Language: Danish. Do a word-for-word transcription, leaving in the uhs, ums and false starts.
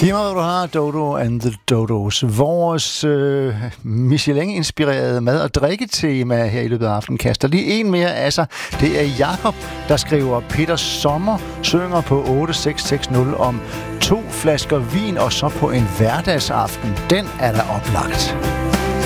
Giv mig, hvad du har, Dodo and the Dodos. Vores øh, Michelin-inspirerede mad- og drikketema her i løbet af aftenen kaster lige en mere af sig. Det er Jakob, der skriver: Peter Sommer synger på otte seks seks nul om to flasker vin og så på en hverdagsaften. Den er da oplagt.